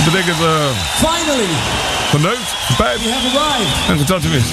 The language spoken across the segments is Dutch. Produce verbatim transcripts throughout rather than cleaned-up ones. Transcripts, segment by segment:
Dat betekent... Uh, Finally! Geneukt, gepijpt We have arrived! en getatoeëerd.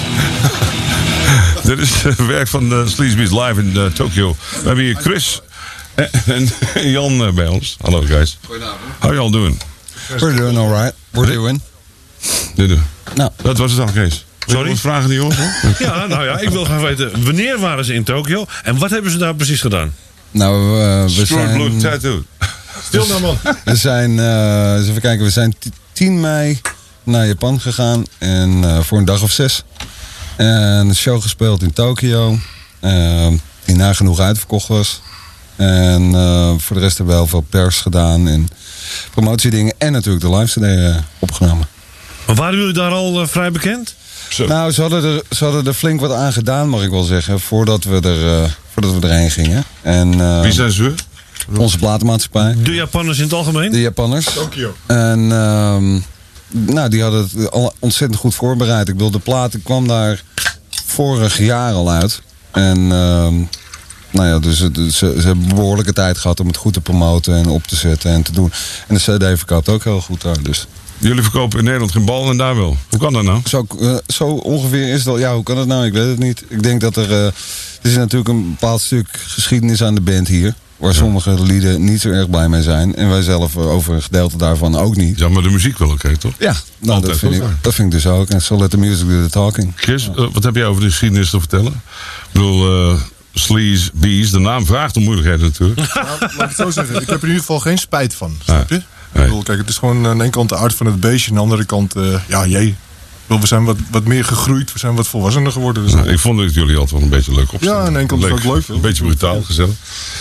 Dit is het uh, werk van de Sleazebees live in uh, Tokyo. We hebben hier Chris en, en Jan uh, bij ons. Hallo guys. Goedenavond. How y'all doing? We're doing alright. We're doing. Dit doen. Nou. Dat was het dan, Kees. Sorry? Wat vragen die jongens? Ja, nou ja, ik wil graag weten, wanneer waren ze in Tokio en wat hebben ze daar precies gedaan? Nou, uh, we Short blue zijn... tattoo. Stil nou man. We zijn, uh, eens even kijken, we zijn tien mei naar Japan gegaan. En uh, voor een dag of zes. En een show gespeeld in Tokio. Uh, die nagenoeg uitverkocht was. En uh, voor de rest hebben we heel veel pers gedaan. En promotiedingen. En natuurlijk de live C D uh, opgenomen. Maar waren jullie daar al uh, vrij bekend? Zo. Nou, ze hadden, er, ze hadden er flink wat aan gedaan, mag ik wel zeggen. Voordat we, er, uh, voordat we erheen gingen. En, uh, Wie zijn ze? onze platenmaatschappij. De Japanners in het algemeen? De Japanners. Tokio. En um, nou, die hadden het al ontzettend goed voorbereid. Ik bedoel, de plaat kwam daar vorig jaar al uit. En um, nou ja, dus het, ze, ze hebben behoorlijke tijd gehad om het goed te promoten en op te zetten en te doen. En de C D verkoopt ook heel goed daar. Dus. Jullie verkopen in Nederland geen bal en daar wel. Hoe kan dat nou? Zo, uh, zo ongeveer is het al. Ja, hoe kan dat nou? Ik weet het niet. Ik denk dat er... Uh, er is natuurlijk een bepaald stuk geschiedenis aan de band hier. Waar sommige lieden niet zo erg blij mee zijn. En wij zelf over een gedeelte daarvan ook niet. Ja, maar de muziek wel oké, toch? Ja, nou, dat, vind ik, dat vind ik dus ook. En so let the music do the talking. Chris, uh, wat heb jij over de geschiedenis te vertellen? Ik bedoel, uh, Sleazebees, de naam vraagt om moeilijkheden natuurlijk. Nou, laat ik het zo zeggen. Ik heb er in ieder geval geen spijt van. Snap je? Nee. Ik bedoel, kijk, het is gewoon aan de ene kant de aard van het beestje. Aan de andere kant, uh, ja, jee. Ik bedoel, we zijn wat, wat meer gegroeid. We zijn wat volwassener geworden. Dus Nou, ik vond dat jullie altijd wel een beetje leuk opstaan. Ja, aan de ene kant is het ook leuk. Een beetje brutaal, gezellig.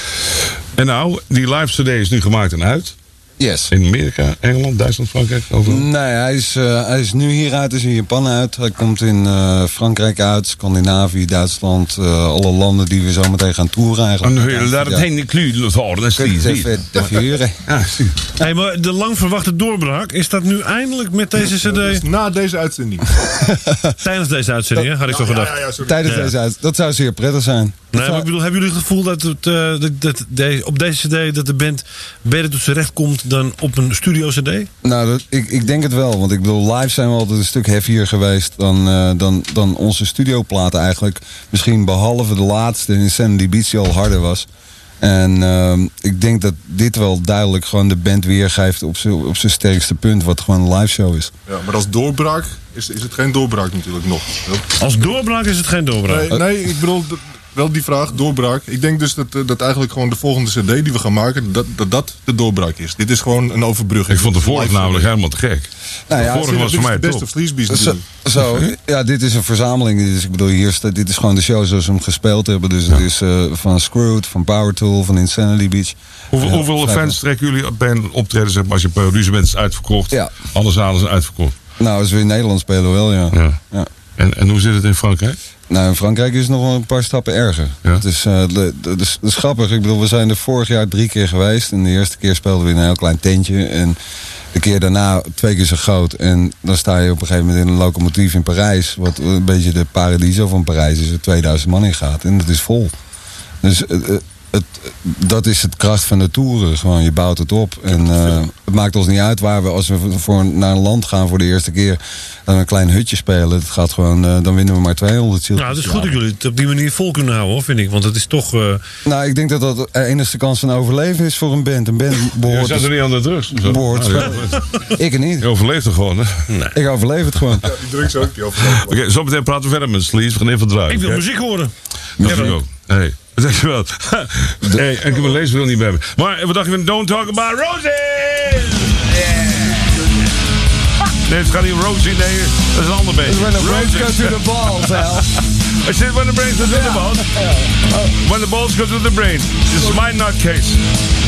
En nou, die live C D is nu gemaakt en uit. Yes. In Amerika, Engeland, Duitsland, Frankrijk, overal. Nee, hij is, uh, hij is nu hieruit, is in Japan uit. Hij komt in uh, Frankrijk uit, Scandinavië, Duitsland. Uh, alle landen die we zo meteen gaan toeren eigenlijk. En nu laat het heen de kluur horen, dat is Sleazebees. De vuren. Ja, zie. Hey, maar de lang verwachte doorbraak, is dat nu eindelijk met deze Dat is cd? na deze uitzending. Tijdens deze uitzending, hè, had ik zo Ja, gedacht. ja, ja, sorry. Tijdens Ja. deze uit. Dat zou zeer prettig zijn. Nee, maar ik bedoel, hebben jullie het gevoel dat, het, uh, dat, dat de, op deze cd dat de band beter tot zijn recht komt dan op een studio cd? Nou, dat, ik, ik denk het wel. Want ik bedoel, live zijn we altijd een stuk heavier geweest dan, uh, dan, dan onze studioplaten eigenlijk. Misschien behalve de laatste in Insanity Beach die al harder was. En uh, ik denk dat dit wel duidelijk gewoon de band weergeeft op zijn op zijn sterkste punt. Wat gewoon een live show is. Ja, maar als doorbraak is, is het geen doorbraak natuurlijk nog. Als doorbraak is het geen doorbraak. Nee, nee ik bedoel... d- Wel die vraag, doorbraak. Ik denk dus dat, uh, dat eigenlijk gewoon de volgende cd die we gaan maken, dat dat, dat de doorbraak is. Dit is gewoon een overbrugging. Ik vond de vorige Live namelijk cd. helemaal te gek. Nou ja, de vorige was Dit voor is mij de beste top. Sleazebees Zo, natuurlijk. zo, ja, dit is een verzameling. Dit is, ik bedoel, hier staat, dit is gewoon de show zoals we hem gespeeld hebben. Dus het is uh, van Screwed, van Power Tool, van Insanity Beach. Hoeveel, Ja, hoeveel vijf- fans trekken jullie bij een optreden? Zeg maar, als je per ruzie bent, is het uitverkocht. Ja. Alle zalen zijn uitverkocht. Nou, als we in Nederland spelen wel, ja. Ja. ja. En, en hoe zit het in Frankrijk? Nou, in Frankrijk is het nog wel een paar stappen erger. Ja. Het is, uh, de- de- de- dat is grappig. Ik bedoel, we zijn er vorig jaar drie keer geweest. En de eerste keer speelden we in een heel klein tentje. En de keer daarna twee keer zo groot. En dan sta je op een gegeven moment in een locomotief in Parijs. Wat een beetje de Paradiso van Parijs is. Er tweeduizend man in gaat. En het is vol. Dus uh, het, dat is het kracht van de toeren. Gewoon, je bouwt het op. En uh, het maakt ons niet uit waar we, als we voor, naar een land gaan voor de eerste keer, dan een klein hutje spelen. Het gaat gewoon, uh, dan winnen we maar tweehonderd ziel. Nou, het is goed dat jullie het op die manier vol kunnen houden, hoor, vind ik. Want het is toch... Uh... Nou, ik denk dat dat de enige kans van overleven is voor een band. Een band Je behoort... zat er niet aan de drugs. Zo. behoort Ah, ja. ik er niet. Je overleeft er gewoon, hè? Nee. Ik overleef het gewoon. Ja, die drugs ook, die overleven. Oké, okay, zo meteen praten we verder met Sleaze. We gaan even draaien. Ik wil okay? muziek horen. Dat vind ik ook. Hey, dankjewel. Hey, ik heb mijn leesbril niet bij me. Maar wat dacht je van Don't Talk About Roses? Yeah. Nee, het gaat niet om Rosie, nee, dat is een ander beest. When the brains go Roses. to the balls, Al. I said when the brains go to the balls. When the balls go to the brain. This is my nutcase.